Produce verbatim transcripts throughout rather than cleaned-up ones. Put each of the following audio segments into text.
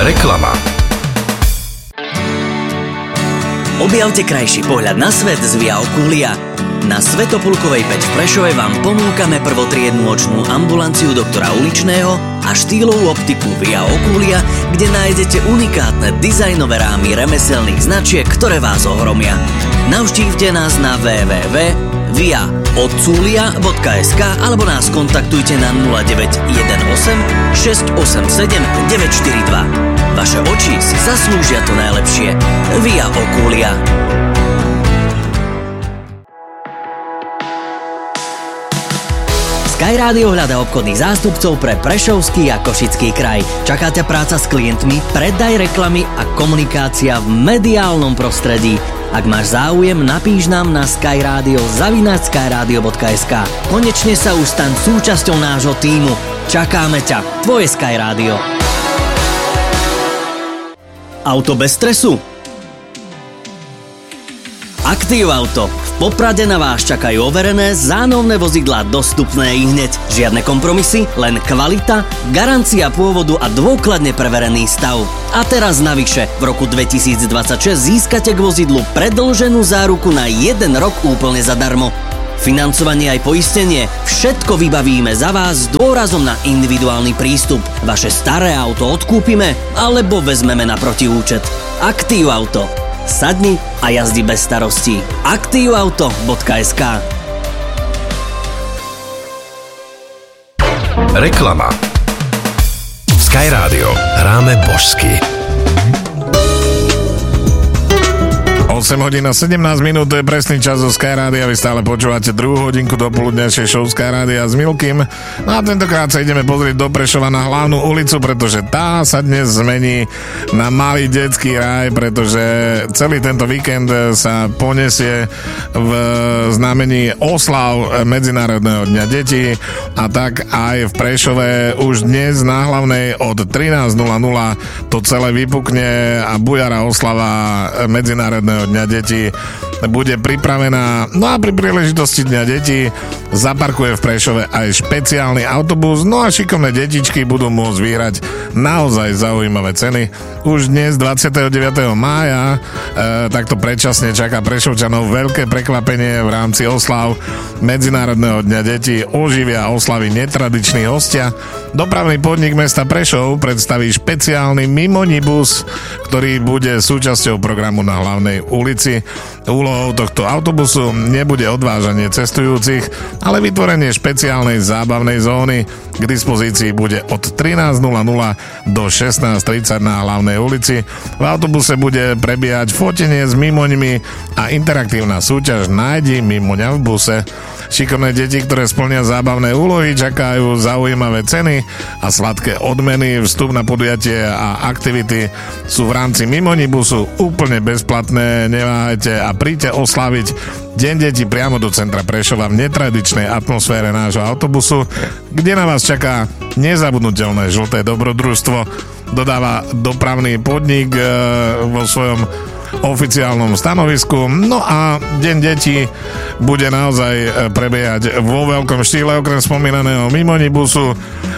Reklama. Objavte krajší pohľad na svet z Via Oculia. Na Svätopulkovej päť v Prešove vám ponúkame prvotriednu očnú ambulanciu doktora Uličného a štýlovú optiku Via Oculia, kde nájdete unikátne dizajnové rámy remeselných značiek, ktoré vás ohromia. Navštívte nás na w w w bodka via oculia bodka es ká alebo nás kontaktujte na nula deväť jeden osem šesť osem sedem deväť štyri dva. Vaše oči si zaslúžia to najlepšie. Via Oculia. Sky Radio hľadá obchodných zástupcov pre Prešovský a Košický kraj. Čaká ťa práca s klientmi, predaj reklamy a komunikácia v mediálnom prostredí. Ak máš záujem, napíš nám na skyradio zavináč skyradio bodka es ká. Konečne sa už staň súčasťou nášho tímu. Čakáme ťa. Tvoje Sky Radio. Auto bez stresu? Aktív Auto. V Poprade na vás čakajú overené zánovné vozidlá dostupné ihneď. Žiadne kompromisy, len kvalita, garancia pôvodu a dôkladne preverený stav. A teraz navyše, v roku dvetisícdvadsaťšesť získate k vozidlu predĺženú záruku na jeden rok úplne zadarmo. Financovanie aj poistenie, všetko vybavíme za vás s dôrazom na individuálny prístup. Vaše staré auto odkúpime alebo vezmeme na protiúčet. Aktív Auto. Sadni a jazdi bez starostí. aktív auto bodka es ká. Reklama. Sky Radio. Hráme božsky. osem hodín a sedemnásť minút, to je presný čas zo Sky Rádia. Vy stále počúvate druhú hodinku do poludňajšej show Sky Rádia s Milkym. No a tentokrát sa ideme pozrieť do Prešova na hlavnú ulicu, pretože tá sa dnes zmení na malý detský raj, pretože celý tento víkend sa poniesie v znamení oslav Medzinárodného dňa detí a tak aj v Prešove už dnes na hlavnej od trinásť nula nula to celé vypukne a bujara oslava Medzinárodného dňa detí bude pripravená. No a pri príležitosti Dňa detí zaparkuje v Prešove aj špeciálny autobus, no a šikovné detičky budú môcť vyhrať naozaj zaujímavé ceny. Už dnes dvadsiateho deviateho mája e, takto predčasne čaká Prešovčanov veľké prekvapenie v rámci oslav Medzinárodného dňa detí. Oživia oslavy netradiční hostia. Dopravný podnik mesta Prešov predstaví špeciálny mimonibus, ktorý bude súčasťou programu na hlavnej ulici. Úlohou tohto autobusu nebude odvážanie cestujúcich, ale vytvorenie špeciálnej zábavnej zóny. K dispozícii bude od trinásť nula nula do šestnásť tridsať na hlavnej ulici. V autobuse bude prebiehať fotenie s mimoňmi a interaktívna súťaž Nájdi mimoňa v buse. Šikovné deti, ktoré splnia zábavné úlohy, čakajú zaujímavé ceny a sladké odmeny. Vstup na podujatie a aktivity sú v rámci mimonibusu úplne bezplatné. Neváhajte a príďte oslaviť Deň detí priamo do centra Prešova v netradičnej atmosfére nášho autobusu, kde na vás čaká nezabudnutelné žlté dobrodružstvo, dodáva dopravný podnik e, vo svojom oficiálnom stanovisku. No a Deň detí bude naozaj prebiehať vo veľkom štýle. Okrem spomínaného mimonibusu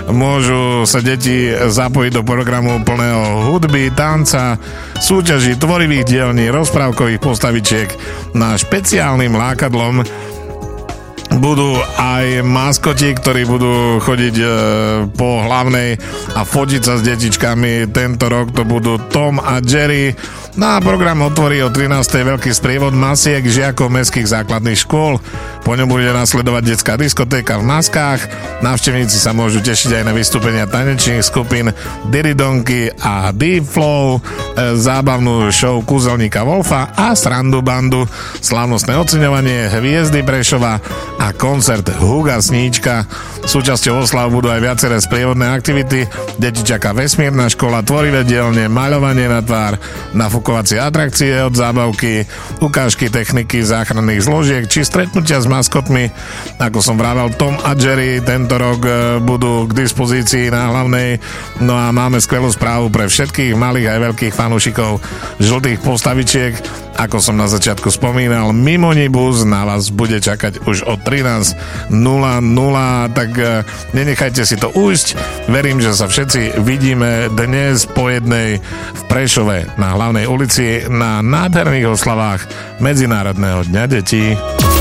môžu sa deti zapojiť do programu plného hudby, tanca, súťaží, tvorivých dielní, rozprávkových postavičiek. Na špeciálnym lákadlom budú aj maskoti, ktorí budú chodiť e, po hlavnej a fotiť sa s detičkami. Tento rok to budú Tom a Jerry. No a program otvorí o trinástej veľký sprievod masiek žiakov mestských základných škôl. Po ňom bude nasledovať detská diskotéka v maskách. Návštevníci sa môžu tešiť aj na vystúpenia tanečných skupín Diridonky a Deep Flow, zábavnú show Kúzelníka Wolfa a Srandu bandu, slávnostné oceňovanie Hviezdy Prešova a koncert Huga Sníčka. Súčasťou oslav budú aj viaceré sprievodné aktivity. Deti čaká vesmírna škola, tvorivé dielne, maľovanie na tvár, nafukovacie atrakcie od zábavky, ukážky techniky záchranných zložiek či stretnutia s maskotmi. Ako som vravel, Tom a Jerry tento rok budú k dispozícii na Hlavnej. No a máme skvelú správu pre všetkých malých aj veľkých fanúšikov žltých postavičiek. Ako som na začiatku spomínal, Mimonibus na vás bude čakať už o trinásť nula nula, tak nenechajte si to ujsť. Verím, že sa všetci vidíme dnes po jednej v Prešove na Hlavnej ulici na nádherných oslavách Medzinárodného dňa detí.